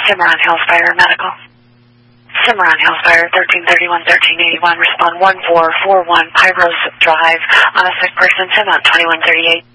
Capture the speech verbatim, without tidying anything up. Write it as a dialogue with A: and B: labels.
A: Cimarron Hills Fire Medical. Cimarron Hills Fire, thirteen thirty-one, thirteen eighty-one, respond one four four one, Pyrose Drive, on a sick person, ten out twenty-one thirty-eight.